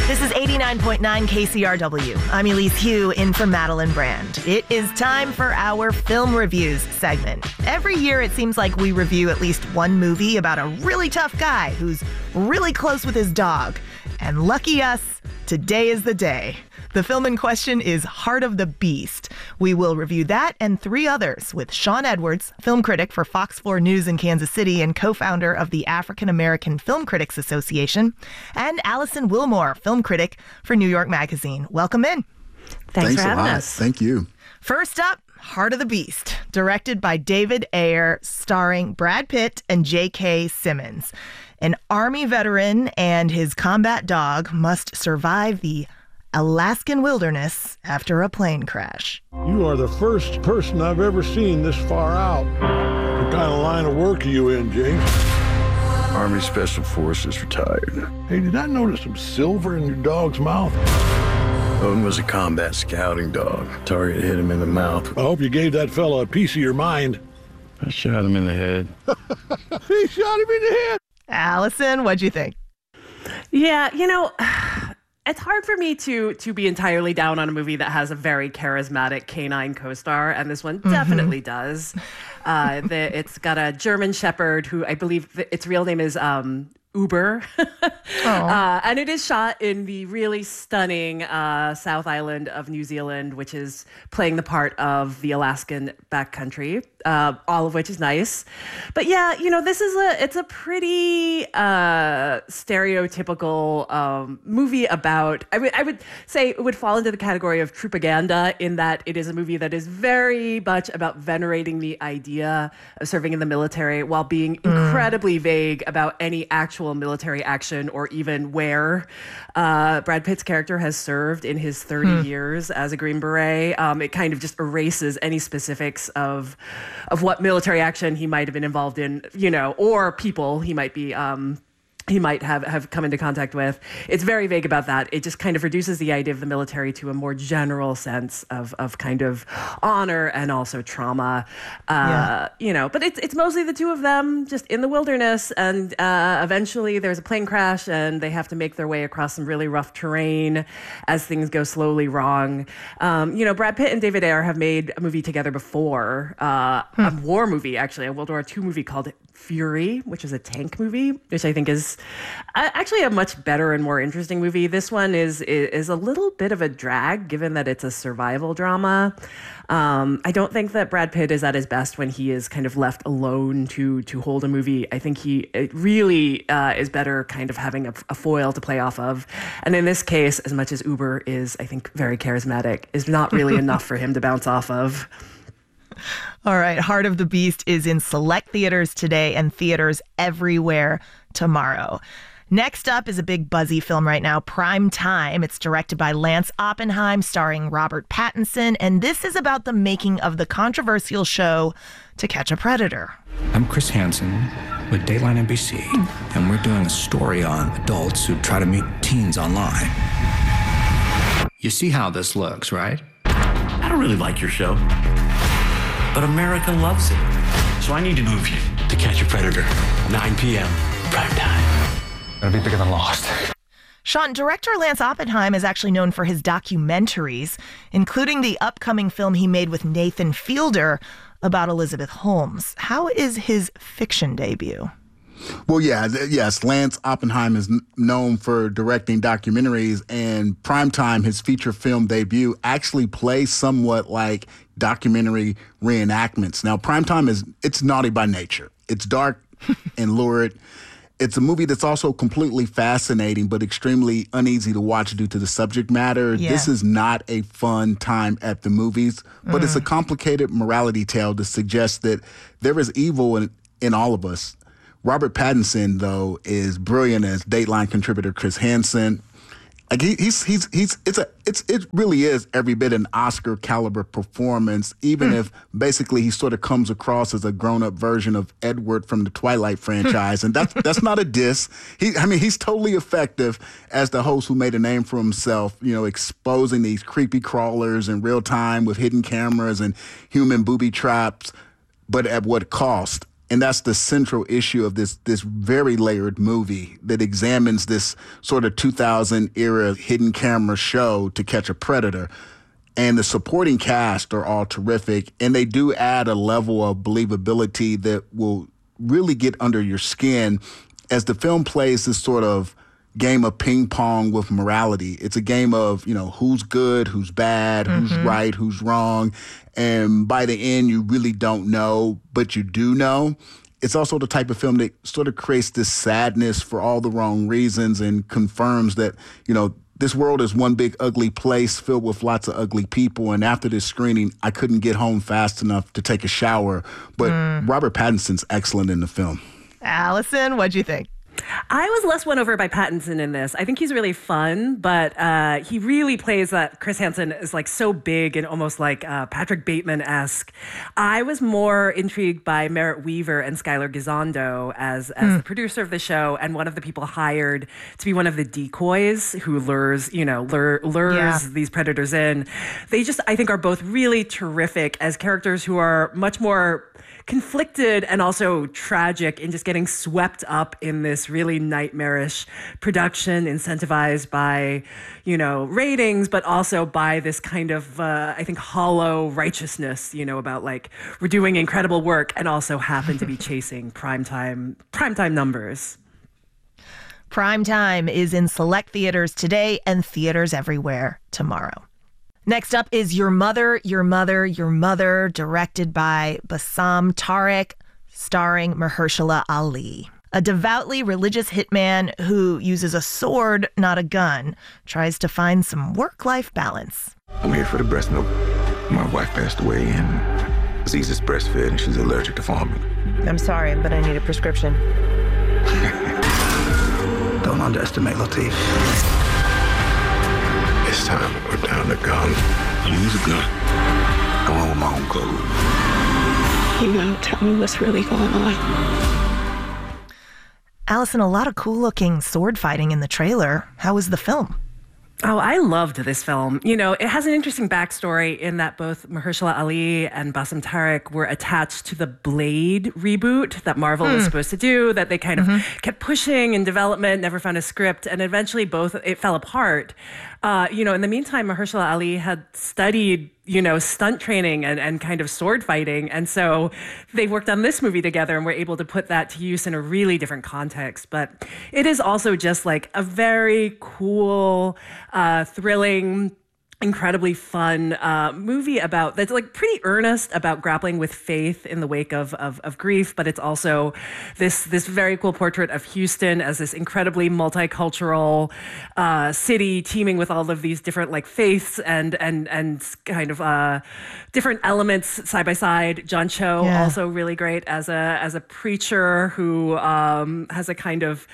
This is 89.9 KCRW. I'm Elise Hugh in for Madeline Brand. It is time for our film reviews segment. Every year it seems like we review at least one movie about a really tough guy who's really close with his dog. And lucky us, today is the day. The film in question is Heart of the Beast. We will review that and three others with Sean Edwards, film critic for Fox 4 News in Kansas City and co-founder of the African American Film Critics Association, and Allison Wilmore, film critic for New York Magazine. Welcome in. Thanks for having us. Thank you. First up, Heart of the Beast, directed by David Ayer, starring Brad Pitt and J.K. Simmons. An Army veteran and his combat dog must survive the Alaskan wilderness after a plane crash. You are the first person I've ever seen this far out. What kind of line of work are you in, James? Army Special Forces retired. Hey, did I notice some silver in your dog's mouth? Odin was a combat scouting dog. Target hit him in the mouth. I hope you gave that fella a piece of your mind. I shot him in the head. He shot him in the head. Allison, what'd you think? Yeah, it's hard for me to be entirely down on a movie that has a very charismatic canine co-star, and this one definitely does. It's got a German Shepherd who I believe its real name is Uber. And it is shot in the really stunning South Island of New Zealand, which is playing the part of the Alaskan backcountry, all of which is nice. But yeah, this is it's a pretty stereotypical movie about, I would say it would fall into the category of propaganda in that it is a movie that is very much about venerating the idea of serving in the military while being incredibly vague about any actual military action or even where Brad Pitt's character has served in his 30 years as a Green Beret. It kind of just erases any specifics of what military action he might have been involved in, or people he might be he might have come into contact with. It's very vague about that. It just kind of reduces the idea of the military to a more general sense of kind of honor and also trauma. But it's mostly the two of them just in the wilderness, and eventually there's a plane crash and they have to make their way across some really rough terrain as things go slowly wrong. Brad Pitt and David Ayer have made a movie together before, a war movie, actually, a World War II movie called Fury, which is a tank movie, which I think is actually a much better and more interesting movie. This one is a little bit of a drag, given that it's a survival drama. I don't think that Brad Pitt is at his best when he is kind of left alone to hold a movie. I think it really is better kind of having a foil to play off of. And in this case, as much as Uber is, I think, very charismatic, is not really enough for him to bounce off of. All right, Heart of the Beast is in select theaters today and theaters everywhere tomorrow. Next up is a big buzzy film right now, Prime Time. It's directed by Lance Oppenheim, starring Robert Pattinson, and this is about the making of the controversial show To Catch a Predator. I'm Chris Hansen with Dateline NBC, and we're doing a story on adults who try to meet teens online. You see how this looks, right? I don't really like your show, but America loves it. So I need to move you To Catch a Predator, 9 p.m. prime time. It'll be bigger than Lost. Sean, director Lance Oppenheim is actually known for his documentaries, including the upcoming film he made with Nathan Fielder about Elizabeth Holmes. How is his fiction debut? Well, yes, Lance Oppenheim is known for directing documentaries, and Primetime, his feature film debut, actually plays somewhat like documentary reenactments. Now, Primetime it's naughty by nature. It's dark and lurid. It's a movie that's also completely fascinating, but extremely uneasy to watch due to the subject matter. Yeah. This is not a fun time at the movies, but it's a complicated morality tale to suggest that there is evil in all of us. Robert Pattinson, though, is brilliant as Dateline contributor Chris Hansen. Like it really is every bit an Oscar caliber performance, even if basically he sort of comes across as a grown up version of Edward from the Twilight franchise, and that's not a diss. He's totally effective as the host who made a name for himself, exposing these creepy crawlers in real time with hidden cameras and human booby traps, but at what cost? And that's the central issue of this very layered movie that examines this sort of 2000 era hidden camera show To Catch a Predator. And the supporting cast are all terrific. And they do add a level of believability that will really get under your skin as the film plays this sort of game of ping pong with morality. It's a game of, who's good, who's bad, who's right, who's wrong. And by the end, you really don't know, but you do know. It's also the type of film that sort of creates this sadness for all the wrong reasons and confirms that, this world is one big ugly place filled with lots of ugly people. And after this screening, I couldn't get home fast enough to take a shower. But Robert Pattinson's excellent in the film. Allison, what'd you think? I was less won over by Pattinson in this. I think he's really fun, but he really plays that Chris Hansen is like so big and almost like Patrick Bateman-esque. I was more intrigued by Merritt Weaver and Skylar Gisondo as the producer of the show and one of the people hired to be one of the decoys who lures these predators in. They just, I think, are both really terrific as characters who are much more conflicted and also tragic in just getting swept up in this really nightmarish production incentivized by, ratings, but also by this kind of, I think, hollow righteousness, about like we're doing incredible work and also happen to be chasing primetime numbers. Primetime is in select theaters today and theaters everywhere tomorrow. Next up is Your Mother, Your Mother, Your Mother, directed by Bassam Tariq, starring Mahershala Ali. A devoutly religious hitman who uses a sword, not a gun, tries to find some work-life balance. I'm here for the breast milk. My wife passed away and Aziza's breastfed and she's allergic to formula. I'm sorry, but I need a prescription. Don't underestimate Latif. It's time to put down the gun. Use a gun. Go on with my own code. You gotta tell me what's really going on. Allison, a lot of cool-looking sword fighting in the trailer. How was the film? Oh, I loved this film. It has an interesting backstory in that both Mahershala Ali and Bassam Tariq were attached to the Blade reboot that Marvel was supposed to do, that they kind of kept pushing in development, never found a script, and eventually it fell apart. In the meantime, Mahershala Ali had studied, stunt training and kind of sword fighting. And so they worked on this movie together and were able to put that to use in a really different context. But it is also just like a very cool, thrilling, incredibly fun movie that's like pretty earnest about grappling with faith in the wake of grief, but it's also this very cool portrait of Houston as this incredibly multicultural city teeming with all of these different like faiths and kind of different elements side by side. John Cho also really great as a preacher who has a kind of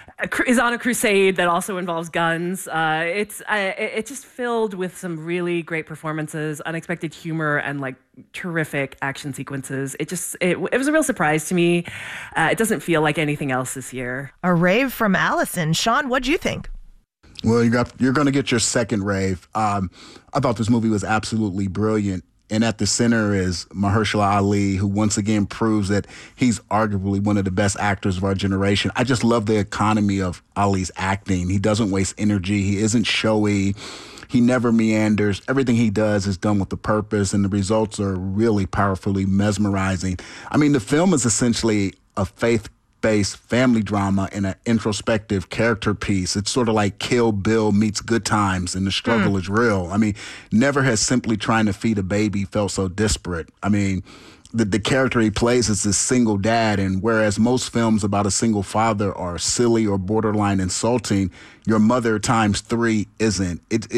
is on a crusade that also involves guns. It's just filled with some really great performances, unexpected humor, and like terrific action sequences. It was a real surprise to me. It doesn't feel like anything else this year. A rave from Allison. Sean, what'd you think? Well, you're going to get your second rave. I thought this movie was absolutely brilliant. And at the center is Mahershala Ali, who once again proves that he's arguably one of the best actors of our generation. I just love the economy of Ali's acting. He doesn't waste energy. He isn't showy. He never meanders. Everything he does is done with a purpose, and the results are really powerfully mesmerizing. I mean, the film is essentially a faith-based family drama and an introspective character piece. It's sort of like Kill Bill meets Good Times, and the struggle is real. I mean, never has simply trying to feed a baby felt so disparate. I mean, the character he plays is this single dad, and whereas most films about a single father are silly or borderline insulting, Your Mother ×3 isn't.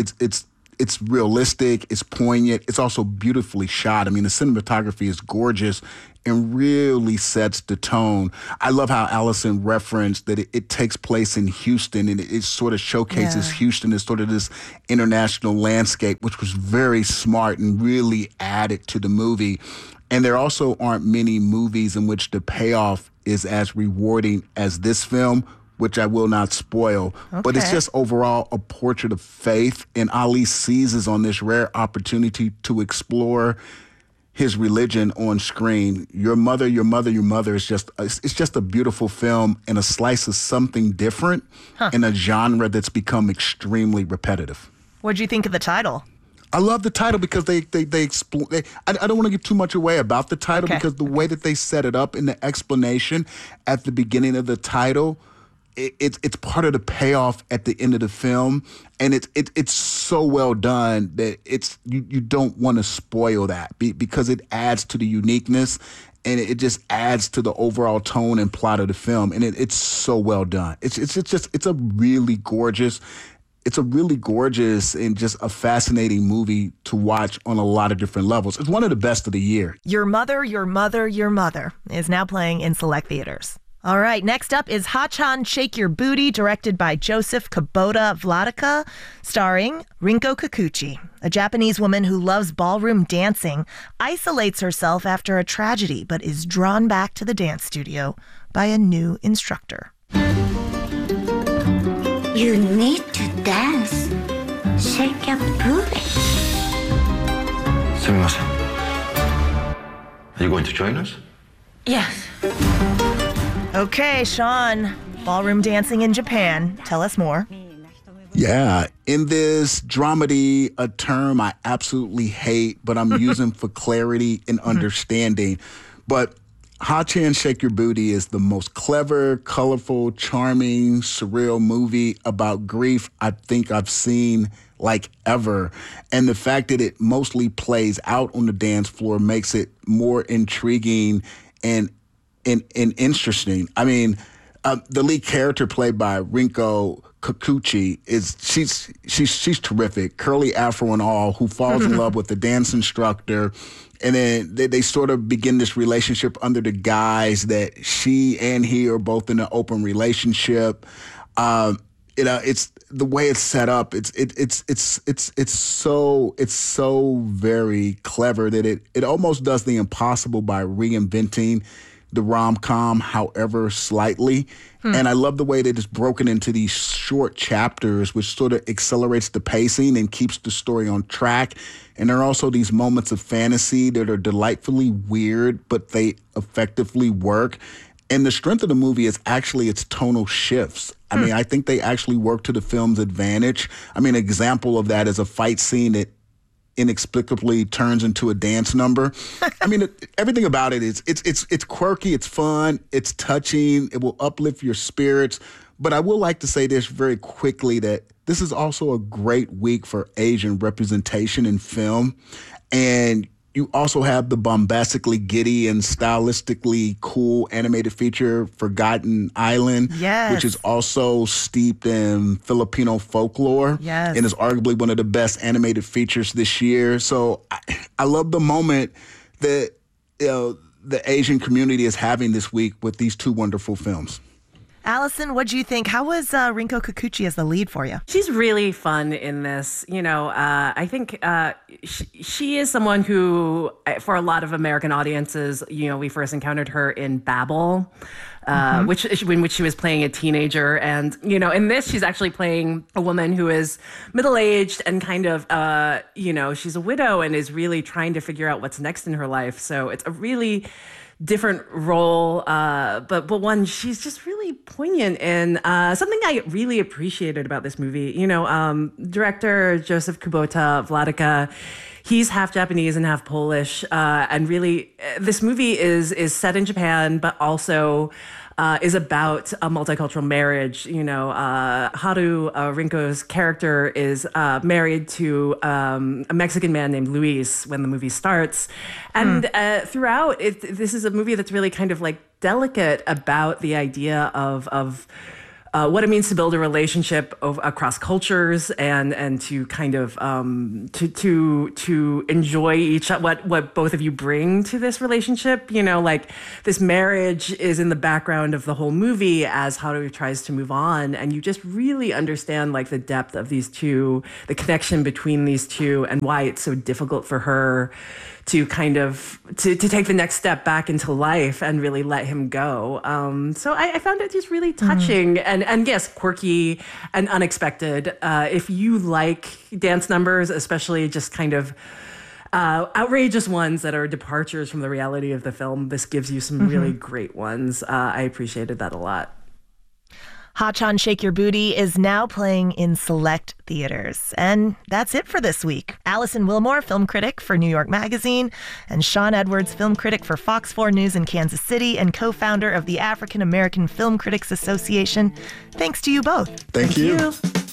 It's realistic, it's poignant, it's also beautifully shot. I mean, the cinematography is gorgeous and really sets the tone. I love how Allison referenced that it takes place in Houston, and it sort of showcases Houston as sort of this international landscape, which was very smart and really added to the movie. And there also aren't many movies in which the payoff is as rewarding as this film, which I will not spoil. Okay. But it's just overall a portrait of faith, and Ali seizes on this rare opportunity to explore his religion on screen. Your Mother, Your Mother, Your Mother is it's just a beautiful film and a slice of something different in a genre that's become extremely repetitive. What'd you think of the title? I love the title because they explain. I don't want to give too much away about the title because the way that they set it up in the explanation at the beginning of the title, it's part of the payoff at the end of the film, and it's so well done that you don't want to spoil that because it adds to the uniqueness, and it just adds to the overall tone and plot of the film, and it's so well done. It's a really gorgeous. It's a really gorgeous and just a fascinating movie to watch on a lot of different levels. It's one of the best of the year. Your Mother, Your Mother, Your Mother is now playing in select theaters. All right, next up is Ha-Chan Shake Your Booty, directed by Joseph Kubota Wladyka, starring Rinko Kikuchi, a Japanese woman who loves ballroom dancing, isolates herself after a tragedy, but is drawn back to the dance studio by a new instructor. You need to dance. Shake your booty. Sumimasen. Are you going to join us? Yes. Okay, Sean, ballroom dancing in Japan. Tell us more. Yeah, in this dramedy, a term I absolutely hate, but I'm using for clarity and understanding. But Ha-Chan Shake Your Booty is the most clever, colorful, charming, surreal movie about grief I think I've seen like ever. And the fact that it mostly plays out on the dance floor makes it more intriguing and interesting. I mean, the lead character played by Rinko Kikuchi she's terrific, curly afro and all, who falls in love with the dance instructor. And then they sort of begin this relationship under the guise that she and he are both in an open relationship. It's the way it's set up. It's so very clever that it almost does the impossible by reinventing the rom-com, however slightly. And I love the way that it's broken into these short chapters, which sort of accelerates the pacing and keeps the story on track. And there are also these moments of fantasy that are delightfully weird, but they effectively work. And the strength of the movie is actually its tonal shifts. I mean, I think they actually work to the film's advantage. I mean, an example of that is a fight scene that inexplicably turns into a dance number. I mean, everything about it is it's quirky, it's fun, it's touching, it will uplift your spirits. But I will like to say this very quickly, that this is also a great week for Asian representation in film. And you also have the bombastically giddy and stylistically cool animated feature Forgotten Island, which is also steeped in Filipino folklore and is arguably one of the best animated features this year. So I love the moment that the Asian community is having this week with these two wonderful films. Allison, what'd you think? How was Rinko Kikuchi as the lead for you? She's really fun in this. You know, I think she is someone who, for a lot of American audiences, you know, we first encountered her in Babel, in which she was playing a teenager. And, you know, in this, she's actually playing a woman who is middle-aged and kind of, you know, she's a widow and is really trying to figure out what's next in her life. So it's a really different role, but one she's just really poignant in. Something I really appreciated about this movie, you know, director Joseph Kubota Wladyka, he's half Japanese and half Polish, and really this movie is set in Japan, but also is about a multicultural marriage. You know, Haru, Rinko's character, is married to a Mexican man named Luis when the movie starts. And throughout, this is a movie that's really kind of like delicate about the idea of what it means to build a relationship across cultures and to kind of to enjoy what both of you bring to this relationship. You know, like this marriage is in the background of the whole movie as Haru tries to move on, and you just really understand like the depth of these two, the connection between these two, and why it's so difficult for her to kind of to take the next step back into life and really let him go. So I found it just really touching and yes, quirky and unexpected. If you like dance numbers, especially just kind of outrageous ones that are departures from the reality of the film. This gives you some really great ones. I appreciated that a lot. Ha-Chan Shake Your Booty is now playing in select theaters. And that's it for this week. Allison Wilmore, film critic for New York Magazine, and Sean Edwards, film critic for Fox 4 News in Kansas City and co-founder of the African American Film Critics Association. Thanks to you both. Thank you.